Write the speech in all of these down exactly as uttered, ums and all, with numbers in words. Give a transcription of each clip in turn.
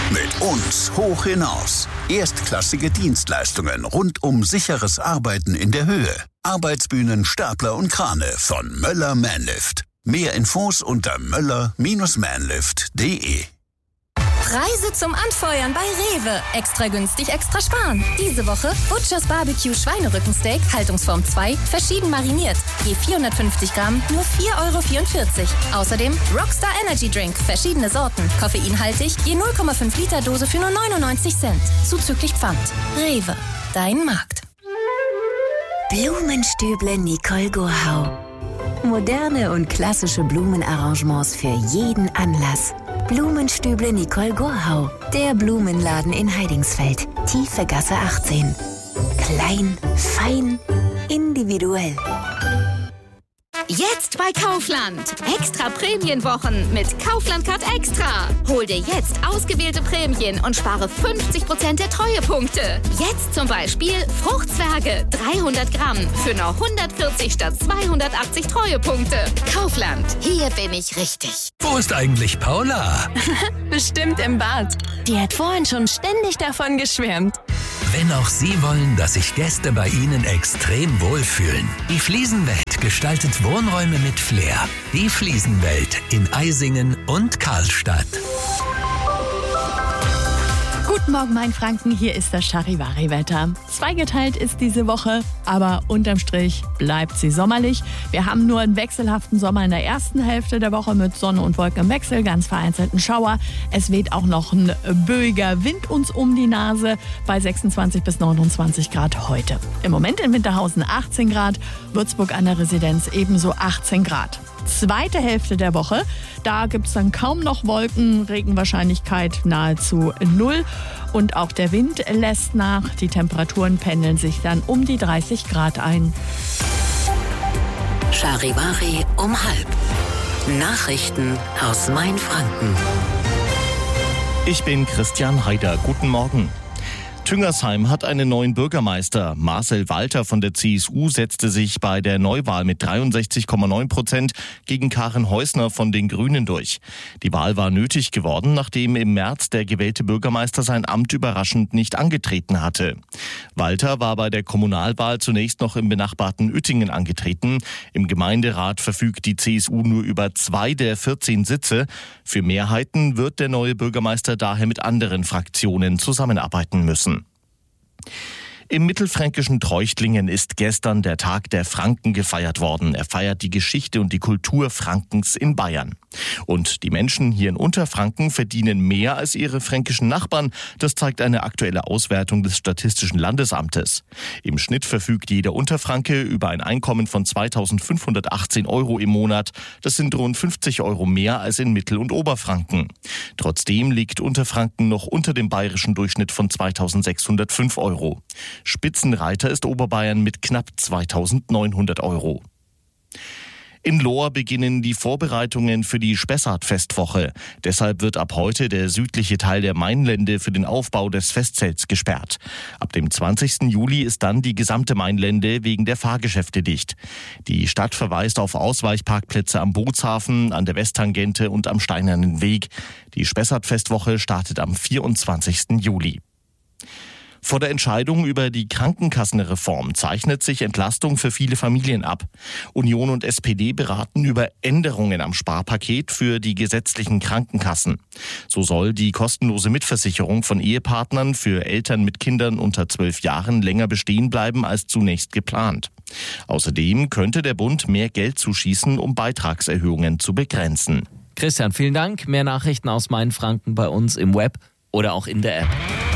Mit uns hoch hinaus. Erstklassige Dienstleistungen rund um sicheres Arbeiten in der Höhe. Arbeitsbühnen, Stapler und Krane von Möller Manlift. Mehr Infos unter möller Manlift punkt de. Preise zum Anfeuern bei Rewe. Extra günstig, extra sparen. Diese Woche Butchers Barbecue Schweinerückensteak, Haltungsform zwei, verschieden mariniert. Je vierhundertfünfzig Gramm, nur vier Euro vierundvierzig. Außerdem Rockstar Energy Drink, verschiedene Sorten, koffeinhaltig, je null Komma fünf Liter Dose für nur neunundneunzig Cent. Zuzüglich Pfand. Rewe, dein Markt. Blumenstüble Nicole Gurhau. Moderne und klassische Blumenarrangements für jeden Anlass. Blumenstüble Nicole Gurhau. Der Blumenladen in Heidingsfeld. Tiefe Gasse achtzehn. Klein, fein, individuell. Jetzt bei Kaufland. Extra Prämienwochen mit Kaufland Card Extra. Hol dir jetzt ausgewählte Prämien und spare fünfzig Prozent der Treuepunkte. Jetzt zum Beispiel Fruchtzwerge dreihundert Gramm für nur hundertvierzig statt zweihundertachtzig Treuepunkte. Kaufland. Hier bin ich richtig. Wo ist eigentlich Paula? Bestimmt im Bad. Die hat vorhin schon ständig davon geschwärmt. Wenn auch Sie wollen, dass sich Gäste bei Ihnen extrem wohlfühlen. Die Fliesenwelt gestaltet Wohnräume mit Flair. Die Fliesenwelt in Eisingen und Karlstadt. Guten Morgen, mein Franken. Hier ist das Charivari-Wetter. Zweigeteilt ist diese Woche, aber unterm Strich bleibt sie sommerlich. Wir haben nur einen wechselhaften Sommer in der ersten Hälfte der Woche mit Sonne und Wolken im Wechsel, ganz vereinzelten Schauer. Es weht auch noch ein böiger Wind uns um die Nase bei sechsundzwanzig bis neunundzwanzig Grad heute. Im Moment in Winterhausen achtzehn Grad, Würzburg an der Residenz ebenso achtzehn Grad. Zweite Hälfte der Woche, da gibt es dann kaum noch Wolken, Regenwahrscheinlichkeit nahezu null und auch der Wind lässt nach. Die Temperaturen pendeln sich dann um die dreißig Grad ein. Charivari um halb. Nachrichten aus Mainfranken. Ich bin Christian Haider. Guten Morgen. Tüngersheim hat einen neuen Bürgermeister. Marcel Walter von der C S U setzte sich bei der Neuwahl mit dreiundsechzig Komma neun Prozent gegen Karin Heusner von den Grünen durch. Die Wahl war nötig geworden, nachdem im März der gewählte Bürgermeister sein Amt überraschend nicht angetreten hatte. Walter war bei der Kommunalwahl zunächst noch im benachbarten Uettingen angetreten. Im Gemeinderat verfügt die C S U nur über zwei der vierzehn Sitze. Für Mehrheiten wird der neue Bürgermeister daher mit anderen Fraktionen zusammenarbeiten müssen. Im mittelfränkischen Treuchtlingen ist gestern der Tag der Franken gefeiert worden. Er feiert die Geschichte und die Kultur Frankens in Bayern. Und die Menschen hier in Unterfranken verdienen mehr als ihre fränkischen Nachbarn. Das zeigt eine aktuelle Auswertung des Statistischen Landesamtes. Im Schnitt verfügt jeder Unterfranke über ein Einkommen von zweitausendfünfhundertachtzehn Euro im Monat. Das sind rund fünfzig Euro mehr als in Mittel- und Oberfranken. Trotzdem liegt Unterfranken noch unter dem bayerischen Durchschnitt von zweitausendsechshundertfünf Euro. Spitzenreiter ist Oberbayern mit knapp zweitausendneunhundert Euro. In Lohr beginnen die Vorbereitungen für die Spessart-Festwoche. Deshalb wird ab heute der südliche Teil der Mainlände für den Aufbau des Festzelts gesperrt. Ab dem zwanzigsten Juli ist dann die gesamte Mainlände wegen der Fahrgeschäfte dicht. Die Stadt verweist auf Ausweichparkplätze am Bootshafen, an der Westtangente und am Steinernen Weg. Die Spessart-Festwoche startet am vierundzwanzigsten Juli. Vor der Entscheidung über die Krankenkassenreform zeichnet sich Entlastung für viele Familien ab. Union und S P D beraten über Änderungen am Sparpaket für die gesetzlichen Krankenkassen. So soll die kostenlose Mitversicherung von Ehepartnern für Eltern mit Kindern unter zwölf Jahren länger bestehen bleiben als zunächst geplant. Außerdem könnte der Bund mehr Geld zuschießen, um Beitragserhöhungen zu begrenzen. Christian, vielen Dank. Mehr Nachrichten aus Mainfranken bei uns im Web oder auch in der App.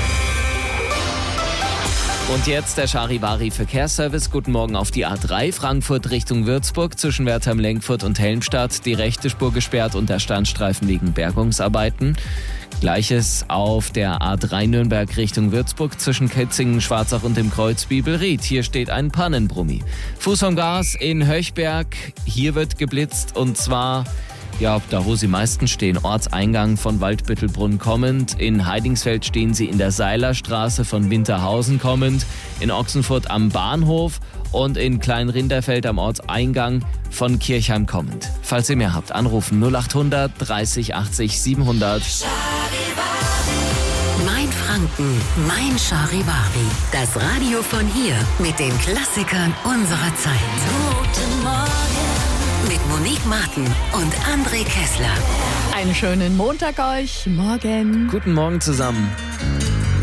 Und jetzt der Charivari Verkehrsservice. Guten Morgen auf die A drei Frankfurt Richtung Würzburg zwischen Wertheim-Lenkfurt und Helmstadt. Die rechte Spur gesperrt und der Standstreifen wegen Bergungsarbeiten. Gleiches auf der A drei Nürnberg Richtung Würzburg zwischen Ketzingen, Schwarzach und dem Kreuz Bibelried. Hier steht ein Pannenbrummi. Fuß vom Gas in Höchberg. Hier wird geblitzt und zwar... Ja, da wo sie meistens stehen, Ortseingang von Waldbüttelbrunn kommend. In Heidingsfeld stehen sie in der Seilerstraße von Winterhausen kommend. In Ochsenfurt am Bahnhof und in Kleinrinderfeld am Ortseingang von Kirchheim kommend. Falls ihr mehr habt, anrufen null achthundert dreißig achtzig siebenhundert. Mein Franken, mein Charivari. Das Radio von hier mit den Klassikern unserer Zeit. Guten Morgen. Mit Monique Martin und André Kessler. Einen schönen Montag euch. Morgen. Guten Morgen zusammen.